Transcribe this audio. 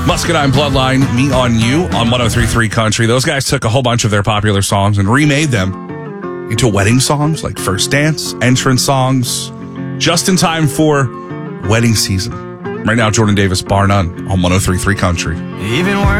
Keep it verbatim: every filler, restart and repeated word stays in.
Muscadine Bloodline, Me on You on one oh three point three Country. Those guys took a whole bunch of their popular songs and remade them into wedding songs like First Dance, entrance songs, just in time for wedding season. Right now, Jordan Davis, Bar None on one oh three point three Country. Even worse.